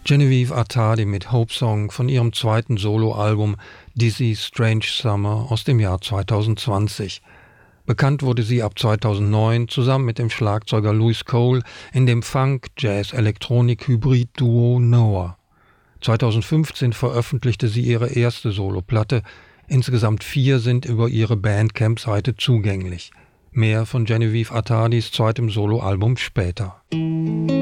Genevieve Artadi mit Hope Song von ihrem zweiten Soloalbum Dizzy Strange Summer aus dem Jahr 2020. Bekannt wurde sie ab 2009 zusammen mit dem Schlagzeuger Louis Cole in dem Funk-Jazz-Elektronik-Hybrid-Duo Noah. 2015 veröffentlichte sie ihre erste Soloplatte. Insgesamt 4 sind über ihre Bandcamp-Seite zugänglich. Mehr von Genevieve Artadis zweitem Soloalbum später.